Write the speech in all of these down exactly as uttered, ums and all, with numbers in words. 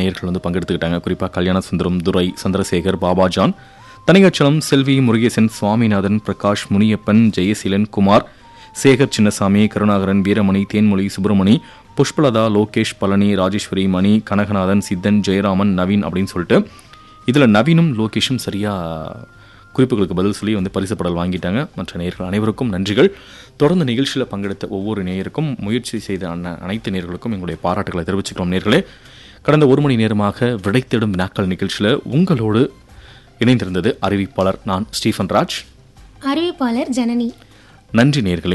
நேயர்கள் வந்து பங்கெடுத்துக்கிட்டாங்க. குறிப்பாக கல்யாண சுந்தரம், துரை, சந்திரசேகர், பாபாஜான், தனிகச்சலம், செல்வி, முருகேசன், சுவாமிநாதன், பிரகாஷ், முனியப்பன், ஜெயசீலன், குமார், சேகர், சின்னசாமி, கருணாகரன், வீரமணி, தேன்மொழி, சுப்பிரமணி, புஷ்பலதா, லோகேஷ், பழனி, ராஜேஸ்வரி, மணி, கனகநாதன், சித்தன், ஜெயராமன், நவீன் அப்படின்னு சொல்லிட்டு இதில் நவீனும் லோகேஷும் சரியாக குறிப்புகளுக்கு பதில் சொல்லி வந்து பரிசு படல் வாங்கிட்டாங்க. மற்ற நேயர்கள் அனைவருக்கும் நன்றிகள். தொடர்ந்து நிகழ்ச்சியில் பங்கெடுத்த ஒவ்வொரு நேயருக்கும், முயற்சி செய்த அனைத்து நேயர்களுக்கும் எங்களுடைய பாராட்டுகளை தெரிவிச்சுக்கிறோம். நேயர்களே, கடந்த ஒரு மணி நேரமாக விடை தேடும் வினாக்கள் நிகழ்ச்சியில் உங்களோடு இணைந்திருந்தது அறிவிப்பாளர் நான் ஸ்டீஃபன் ராஜ், அறிவிப்பாளர் ஜனனி. நன்றி நேயர்களே.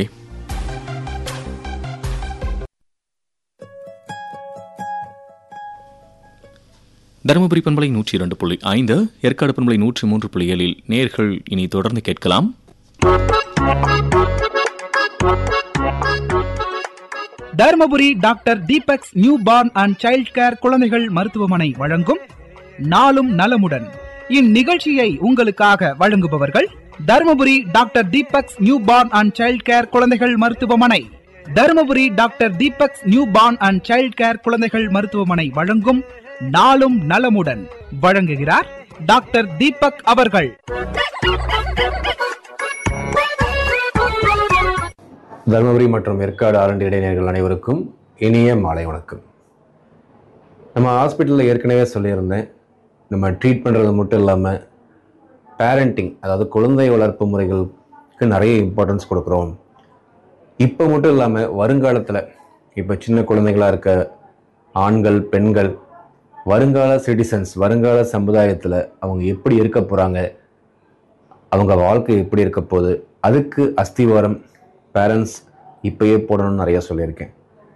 தருமபுரி பண்பலை நூற்றி இரண்டு புள்ளி ஐந்து, ஏற்காடு பண்பலை நூற்றி மூன்று புள்ளி ஏழில் நேர்கள் இனி தொடர்ந்து கேட்கலாம். Dharmapuri doctor Deepak's new born and child care குழந்தைகள் மருத்துவமனை வழங்கும் நாளும் நலமுடன். இந்நிகழ்ச்சியை உங்களுக்காக வழங்குபவர்கள் Dharmapuri doctor Deepak's new born and child care குழந்தைகள் மருத்துவமனை. Dharmapuri doctor Deepak's new born and child care குழந்தைகள் மருத்துவமனை வழங்கும் நாளும் நலமுடன் வழங்குகிறார் டாக்டர் தீபக் அவர்கள். தருமபுரி மற்றும் ஏற்காடு ஆர் அண்ட் டி இடைநேயர்கள் அனைவருக்கும் இனிய மாலை வணக்கம். நம்ம ஹாஸ்பிட்டலில் ஏற்கனவே சொல்லியிருந்தேன், நம்ம ட்ரீட் பண்ணுறது மட்டும் இல்லாமல் பேரண்டிங், அதாவது குழந்தை வளர்ப்பு முறைகளுக்கு நிறைய இம்பார்ட்டன்ஸ் கொடுக்குறோம். இப்போ மட்டும் இல்லாமல் வருங்காலத்தில் இப்போ சின்ன குழந்தைகளாக இருக்க ஆண்கள், பெண்கள், வருங்கால சிட்டிசன்ஸ், வருங்கால சமுதாயத்தில் அவங்க எப்படி இருக்க போகிறாங்க, அவங்க வாழ்க்கை எப்படி இருக்க போகுது, அதுக்கு அஸ்திவாரம் பேரண்ட்ஸ் இப்போயே போடணும்னு நிறையா சொல்லியிருக்கேன்.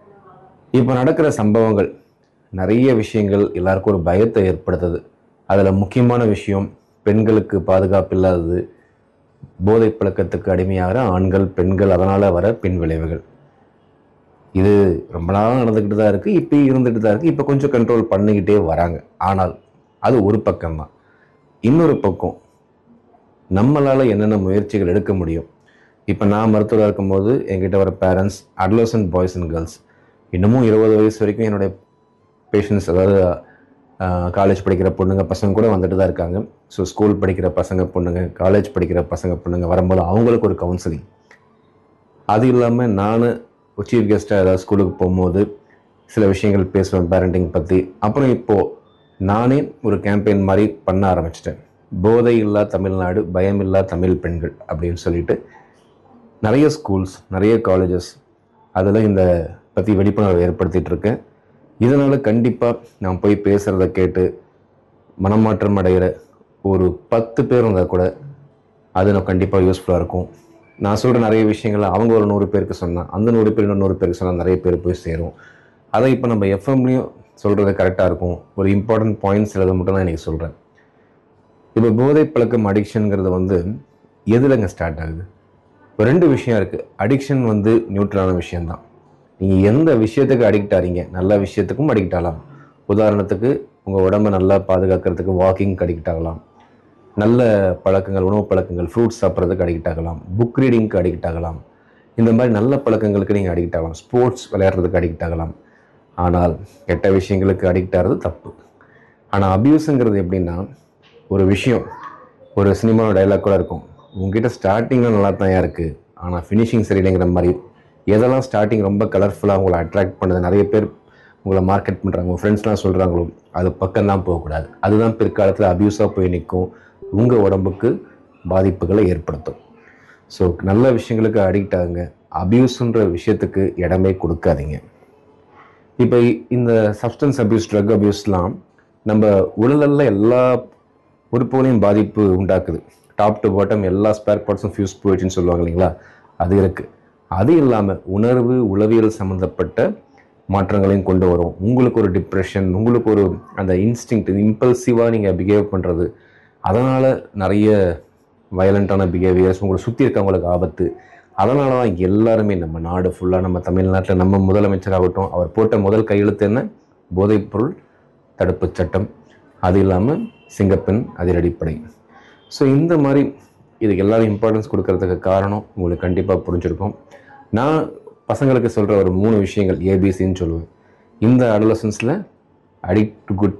இப்போ நடக்கிற சம்பவங்கள் நிறைய விஷயங்கள் எல்லாருக்கும் ஒரு பயத்தை ஏற்படுத்துது. அதில் முக்கியமான விஷயம் பெண்களுக்கு பாதுகாப்பு இல்லாதது, போதை பழக்கத்துக்கு அடிமையாகிற ஆண்கள், பெண்கள், அதனால் வர பின் விளைவுகள். இது ரொம்ப நாளாக நடந்துக்கிட்டு தான் இருக்குது, இப்போயும் இருந்துகிட்டு தான் இருக்குது. இப்போ கொஞ்சம் கண்ட்ரோல் பண்ணிக்கிட்டே வராங்க. ஆனால் அது ஒரு பக்கம்தான். இன்னொரு பக்கம் நம்மளால் என்னென்ன முயற்சிகள் எடுக்க முடியும். இப்போ நான் மருத்துவராக இருக்கும்போது என்கிட்ட வர parents adolescent boys and girls, இன்னமும் இருபது வயசு வரைக்கும் என்னுடைய பேஷண்ட்ஸ், அதாவது காலேஜ் படிக்கிற பொண்ணுங்க பசங்க கூட வந்துட்டு தான் இருக்காங்க. ஸோ ஸ்கூல் படிக்கிற பசங்க பொண்ணுங்க, காலேஜ் படிக்கிற பசங்க பொண்ணுங்க வரும்போது அவங்களுக்கு ஒரு கவுன்சிலிங். அது இல்லாமல் நான் சீஃப் கெஸ்ட்டாக ஏதாவது ஸ்கூலுக்கு போகும்போது சில விஷயங்கள் பேசுவேன் பேரண்டிங் பற்றி. அப்புறம் இப்போது நானே ஒரு கேம்பெயின் மாதிரி பண்ண ஆரம்பிச்சிட்டேன். போதை இல்லா தமிழ்நாடு, பயமில்லா தமிழ் பெண்கள் அப்படின்னு சொல்லிட்டு நிறைய ஸ்கூல்ஸ், நிறைய காலேஜஸ் அதில் இந்த பற்றி விழிப்புணர்வு ஏற்படுத்திகிட்டு இருக்கேன். இதனால் கண்டிப்பாக நான் போய் பேசுகிறத கேட்டு மனமாற்றம் அடைகிற ஒரு பத்து பேர் இருந்தால் கூட அது நான் கண்டிப்பாக யூஸ்ஃபுல்லாக இருக்கும். நான் சொல்கிற நிறைய விஷயங்களை அவங்க ஒரு நூறு பேருக்கு சொன்னால், அந்த நூறு பேர் இன்னும் நூறு பேருக்கு சொன்னால் நிறைய பேர் போய் சேரும். அதை இப்போ நம்ம எஃப்எம்லேயும் சொல்கிறது கரெக்டாக இருக்கும். ஒரு இம்பார்ட்டன்ட் பாயிண்ட்ஸ் இதை மட்டும் தான் எனக்கு சொல்கிறேன். இப்போ போதை பழக்கம் அடிக்ஷனுங்கிறது வந்து எதுலங்க ஸ்டார்ட் ஆகுது? இப்போ ரெண்டு விஷயம் இருக்குது. அடிக்ஷன் வந்து நியூட்ரலான விஷயந்தான். நீங்கள் எந்த விஷயத்துக்கு அடிக்ட் ஆகிறீங்க, நல்ல விஷயத்துக்கும் அடிக்ட் ஆகலாம். உதாரணத்துக்கு உங்கள் உடம்பை நல்லா பாதுகாக்கிறதுக்கு வாக்கிங்க்கு அடிக்ட் ஆகலாம், நல்ல பழக்கங்கள், உணவு பழக்கங்கள், ஃப்ரூட்ஸ் சாப்பிட்றதுக்கு அடிக்ட் ஆகலாம், புக் ரீடிங்க்கு அடிக்ட் ஆகலாம். இந்த மாதிரி நல்ல பழக்கங்களுக்கு நீங்கள் அடிக்ட் ஆகலாம், ஸ்போர்ட்ஸ் விளையாடுறதுக்கு அடிக்ட் ஆகலாம். ஆனால் கெட்ட விஷயங்களுக்கு அடிக்ட் ஆகிறது தப்பு. ஆனால் அபியூஸுங்கிறது எப்படின்னா, ஒரு விஷயம், ஒரு சினிமாவோட டைலாக் கூட இருக்கும், உங்ககிட்ட ஸ்டார்டிங்கில் நல்லா தான் இருக்குது ஆனால் ஃபினிஷிங் சரியில்லைங்கிற மாதிரி. எதெல்லாம் ஸ்டார்டிங் ரொம்ப கலர்ஃபுல்லாக உங்களை அட்ராக்ட் பண்ணுறது, நிறைய பேர் உங்களை மார்க்கெட் பண்ணுறாங்க, உங்கள் ஃப்ரெண்ட்ஸ்லாம் சொல்கிறாங்களோ, அது பக்கம்தான் போகக்கூடாது. அதுதான் பிற்காலத்தில் அபியூஸாக போய் நிற்கும், உங்கள் உடம்புக்கு பாதிப்புகளை ஏற்படுத்தும். ஸோ நல்ல விஷயங்களுக்கு அடிக்ட் ஆகுங்க, அபியூஸுன்ற விஷயத்துக்கு இடமே கொடுக்காதீங்க. இப்போ இந்த சப்ஸ்டன்ஸ் அபியூஸ், ட்ரக் அபியூஸ்லாம் நம்ம உடலில் எல்லா உறுப்புகளையும் பாதிப்பு உண்டாக்குது. டாப் டு பாட்டம் எல்லா ஸ்பேர் பார்ட்ஸும் ஃபியூஸ் போயிடுச்சுன்னு சொல்லுவாங்க இல்லைங்களா, அது இருக்குது. அது இல்லாமல் உணர்வு, உளவியல் சம்மந்தப்பட்ட மாற்றங்களையும் கொண்டு வரும். உங்களுக்கு ஒரு டிப்ரெஷன், உங்களுக்கு ஒரு அந்த இன்ஸ்டிங்க்ட், இம்பல்சிவாக நீங்கள் பிஹேவ் பண்ணுறது, அதனால் நிறைய வயலண்ட்டான பிஹேவியர்ஸ், உங்களை சுற்றி இருக்கவங்களுக்கு ஆபத்து. அதனால தான் எல்லாருமே நம்ம நாடு ஃபுல்லாக, நம்ம தமிழ்நாட்டில் நம்ம முதலமைச்சர் ஆகட்டும், அவர் போட்ட முதல் கையெழுத்து என்ன? போதைப்பொருள் தடுப்பு சட்டம். அது இல்லாமல் சிங்கப்பெண் அதிரடிப்படை. ஸோ இந்த மாதிரி இதுக்கு எல்லாரும் இம்பார்ட்டன்ஸ் கொடுக்கறதுக்கு காரணம் உங்களுக்கு கண்டிப்பாக புரிஞ்சிருக்கும். நான் பசங்களுக்கு சொல்கிற ஒரு மூணு விஷயங்கள் ஏபிசின்னு சொல்லுவேன். இந்த அடலசன்ஸில் அடிக்ட் டு குட்